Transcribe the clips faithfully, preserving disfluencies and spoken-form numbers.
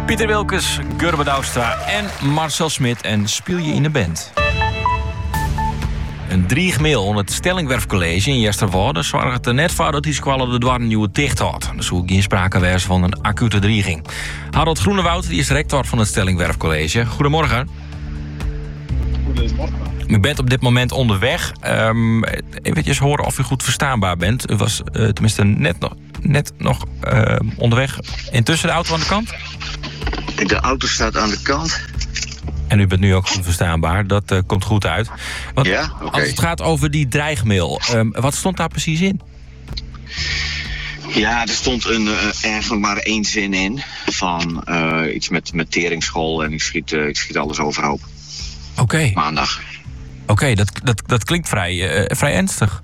Pieter Wilkes, Gurbe Douwstra en Marcel Smit en Speel je in de band. Een driegmail onder het Stellingwerfcollege in Jesterwoude zorgt er net voor dat die squallen de dwar nieuwe dicht had. Dus hoe geen sprake was van een acute drieging. Harold Groenewoud die is rector van het Stellingwerfcollege. Goedemorgen. Goedemorgen. U bent op dit moment onderweg. Um, eventjes horen of u goed verstaanbaar bent. U was uh, tenminste net nog, net nog uh, onderweg. Intussen de auto aan de kant? De auto staat aan de kant. En u bent nu ook goed verstaanbaar. Dat uh, komt goed uit. Want ja, oké. Als het gaat over die dreigmail, um, wat stond daar precies in? Ja, er stond een, uh, eigenlijk maar één zin in. Van uh, iets met, met teringsschool en ik schiet, uh, ik schiet alles overhoop. Oké. Okay. Maandag. Oké, okay, dat, dat, dat klinkt vrij, uh, vrij ernstig.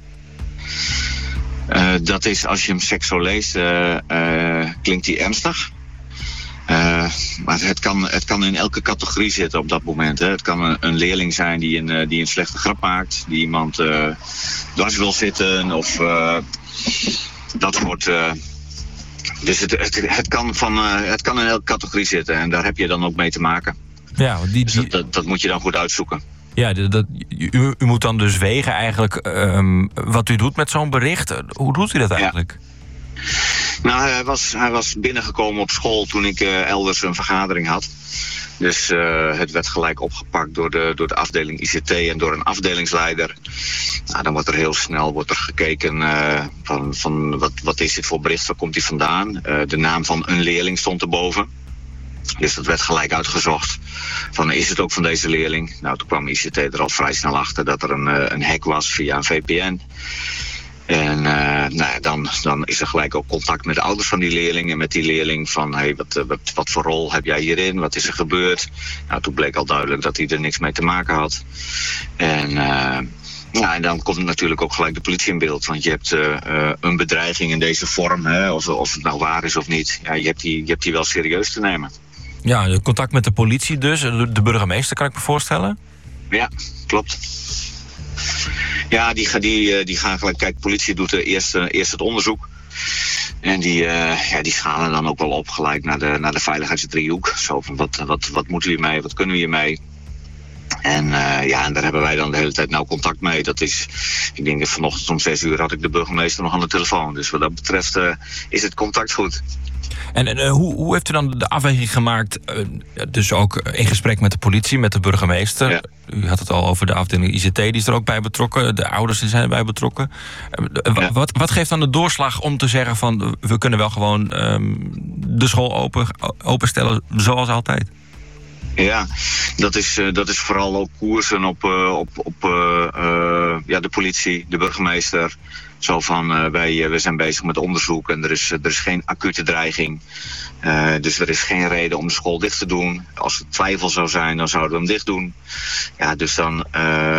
Uh, dat is, als je hem seks zo leest, uh, uh, klinkt hij ernstig. Uh, maar het kan, het kan in elke categorie zitten op dat moment. Hè. Het kan een, een leerling zijn die een, uh, die een slechte grap maakt. Die iemand uh, dwars wil zitten. Of uh, dat soort... Uh, dus het, het, het, kan van, uh, het kan in elke categorie zitten. En daar heb je dan ook mee te maken. Ja, die, die... Dus dat, dat, dat moet je dan goed uitzoeken. Ja, dat, u, u moet dan dus wegen eigenlijk um, wat u doet met zo'n bericht. Hoe doet u dat eigenlijk? Ja. Nou, hij was, hij was binnengekomen op school toen ik uh, elders een vergadering had. Dus uh, het werd gelijk opgepakt door de, door de afdeling I C T en door een afdelingsleider. Nou, dan wordt er heel snel wordt er gekeken uh, van, van wat, wat is dit voor bericht, waar komt hij vandaan. Uh, de naam van een leerling stond erboven. Dus dat werd gelijk uitgezocht. Van, is het ook van deze leerling? Nou, toen kwam I C T er al vrij snel achter dat er een, een hack was via een V P N. En uh, nou ja, dan, dan is er gelijk ook contact met de ouders van die leerling. En met die leerling van, hey, wat, wat, wat voor rol heb jij hierin? Wat is er gebeurd? Nou, toen bleek al duidelijk dat hij er niks mee te maken had. En... Uh, Ja, en dan komt natuurlijk ook gelijk de politie in beeld. Want je hebt uh, uh, een bedreiging in deze vorm, hè, of, of het nou waar is of niet. Ja, je hebt die, je hebt die wel serieus te nemen. Ja, contact met de politie dus. De burgemeester, kan ik me voorstellen? Ja, klopt. Ja, die, die, die gaan gelijk... Kijk, de politie doet eerst, eerst het onderzoek. En die, uh, ja, die schalen dan ook wel op gelijk naar de, naar de veiligheidsdriehoek. Zo van, wat, wat, wat moeten we hiermee? Wat kunnen we hiermee? En uh, ja, en daar hebben wij dan de hele tijd nauw contact mee. Dat is, ik denk dat vanochtend om zes uur had ik de burgemeester nog aan de telefoon. Dus wat dat betreft uh, is het contact goed. En, en uh, hoe, hoe heeft u dan de afweging gemaakt, uh, dus ook in gesprek met de politie, met de burgemeester? Ja. U had het al over de afdeling I C T, die is er ook bij betrokken. De ouders zijn erbij betrokken. Uh, ja. wat, wat geeft dan de doorslag om te zeggen van, we kunnen wel gewoon um, de school open, openstellen zoals altijd? Ja, dat is, uh, dat is vooral ook koersen op, uh, op, op uh, uh, ja, de politie, de burgemeester. Zo van, uh, wij uh, we zijn bezig met onderzoek en er is, er is geen acute dreiging. Uh, dus er is geen reden om de school dicht te doen. Als er twijfel zou zijn, dan zouden we hem dicht doen. Ja, dus dan, uh,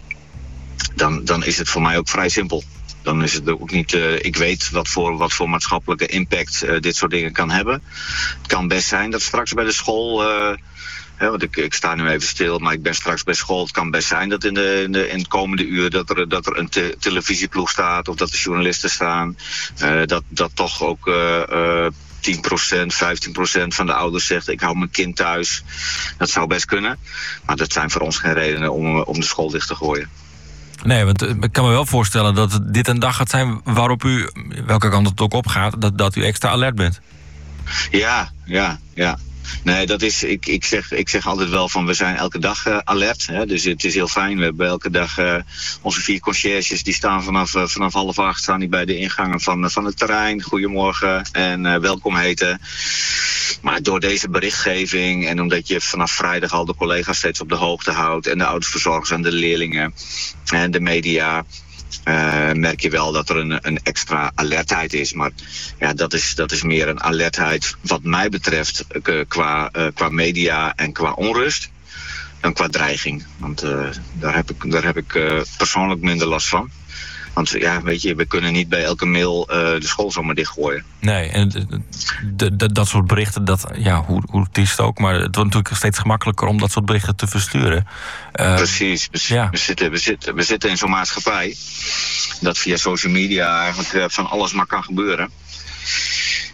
dan, dan is het voor mij ook vrij simpel. Dan is het ook niet, uh, ik weet wat voor, wat voor maatschappelijke impact uh, dit soort dingen kan hebben. Het kan best zijn dat straks bij de school... Uh, Ja, want ik, ik sta nu even stil, maar ik ben straks bij school. Het kan best zijn dat in de, in de, in het komende uur dat er, dat er een te, televisieploeg staat of dat er journalisten staan. Uh, dat, dat toch ook uh, uh, tien procent, vijftien procent van de ouders zegt ik hou mijn kind thuis. Dat zou best kunnen. Maar dat zijn voor ons geen redenen om, om de school dicht te gooien. Nee, want ik kan me wel voorstellen dat het dit een dag gaat zijn waarop u, welke kant het ook opgaat, dat, dat u extra alert bent. Ja, ja, ja. Nee, dat is, ik, ik, zeg, ik zeg altijd wel van we zijn elke dag uh, alert. Hè, dus het is heel fijn. We hebben elke dag uh, onze vier conciërges die staan vanaf, uh, vanaf half acht staan die bij de ingangen van, uh, van het terrein. Goedemorgen en uh, welkom heten. Maar door deze berichtgeving en omdat je vanaf vrijdag al de collega's steeds op de hoogte houdt en de oudersverzorgers en de leerlingen en de media... Uh, merk je wel dat er een, een extra alertheid is. Maar ja, dat is, dat is meer een alertheid wat mij betreft uh, qua, uh, qua media en qua onrust dan qua dreiging. Want uh, daar heb ik, daar heb ik uh, persoonlijk minder last van. Want ja, weet je, we kunnen niet bij elke mail uh, de school zomaar dichtgooien. Nee, en de, de, dat soort berichten, dat, ja, hoe, hoe het is ook, maar het wordt natuurlijk steeds gemakkelijker om dat soort berichten te versturen. Uh, Precies, we, ja. we, zitten, we, zitten, we zitten in zo'n maatschappij dat via social media eigenlijk uh, van alles maar kan gebeuren.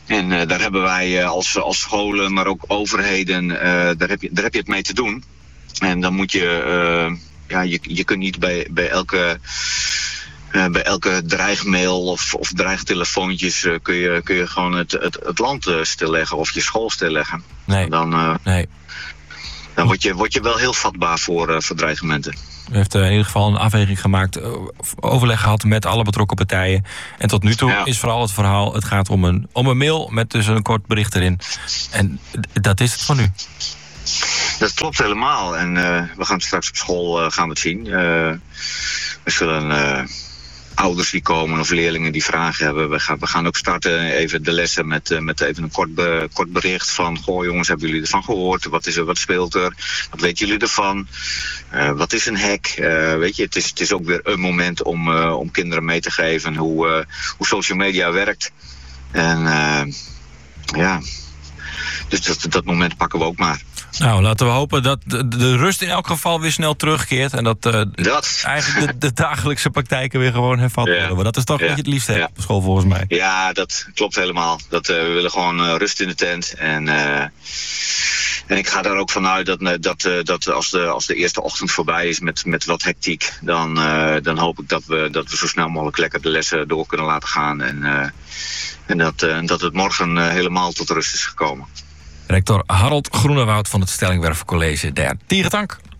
En uh, daar hebben wij uh, als, als scholen, maar ook overheden, uh, daar, heb je, daar heb je het mee te doen. En dan moet je, uh, ja, je, je kunt niet bij, bij elke... Uh, bij elke dreigmail of, of dreigtelefoontjes uh, kun, je, kun je gewoon het, het, het land uh, stilleggen of je school stilleggen. Nee. Dan, uh, nee. dan word, je, word je wel heel vatbaar voor, uh, voor dreigementen. U heeft uh, in ieder geval een afweging gemaakt, uh, overleg gehad met alle betrokken partijen. En tot nu toe ja. is vooral het verhaal, het gaat om een, om een mail met dus een kort bericht erin. En dat is het van u. Dat klopt helemaal. En uh, we gaan straks op school uh, gaan we het zien. Uh, we zullen... Uh, ouders die komen of leerlingen die vragen hebben. We gaan, we gaan ook starten even de lessen met, uh, met even een kort, be, kort bericht van... Goh jongens, hebben jullie ervan gehoord? Wat is er, wat speelt er? Wat weten jullie ervan? Uh, wat is een hack? Uh, weet je, het is, het is ook weer een moment om, uh, om kinderen mee te geven hoe, uh, hoe social media werkt. En uh, ja, dus dat, dat moment pakken we ook maar. Nou, laten we hopen dat de, de rust in elk geval weer snel terugkeert. En dat, uh, dat. eigenlijk de, de dagelijkse praktijken weer gewoon hervat worden. Ja. Maar dat is toch ja. wat je het liefst hebt ja. op school volgens mij. Ja, dat klopt helemaal. Dat, uh, we willen gewoon uh, rust in de tent. En, uh, en ik ga daar ook vanuit dat, dat, uh, dat als, de, als de eerste ochtend voorbij is met, met wat hectiek... Dan, uh, dan hoop ik dat we, dat we zo snel mogelijk lekker de lessen door kunnen laten gaan. En, uh, en dat, uh, dat het morgen uh, helemaal tot rust is gekomen. Rector Harold Groenewoud van het Stellingwerf College der Tierentank.